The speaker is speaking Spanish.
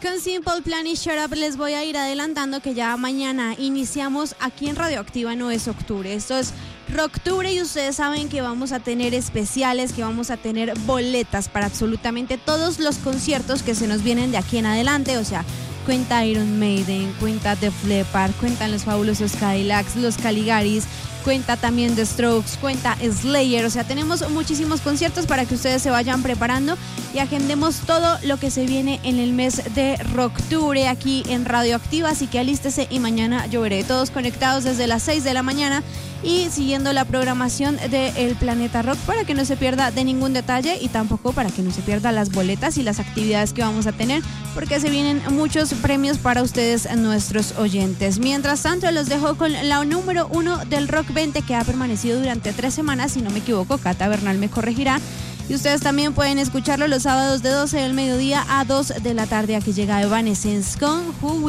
Con Simple Plan y Shut Up les voy a ir adelantando que ya mañana iniciamos aquí en Radioactiva, no es octubre, esto es Rocktubre y ustedes saben que vamos a tener especiales, que vamos a tener boletas para absolutamente todos los conciertos que se nos vienen de aquí en adelante, o sea, cuenta Iron Maiden, cuenta Def Leppard, cuentan los Fabulosos Cadillacs, los Caligaris, cuenta también The Strokes, cuenta Slayer, o sea, tenemos muchísimos conciertos para que ustedes se vayan preparando y agendemos todo lo que se viene en el mes de Rocktubre aquí en Radioactiva, así que alístese y mañana yo veré todos conectados desde las 6 de la mañana y siguiendo la programación de El Planeta Rock para que no se pierda de ningún detalle y tampoco para que no se pierda las boletas y las actividades que vamos a tener porque se vienen muchos premios para ustedes, nuestros oyentes. Mientras tanto, los dejo con la número 1 del Rock 20 que ha permanecido durante 3 semanas, si no me equivoco, Cata Bernal me corregirá. Y ustedes también pueden escucharlo los sábados de 12 del mediodía a 2 de la tarde. Aquí llega Evanescence con Who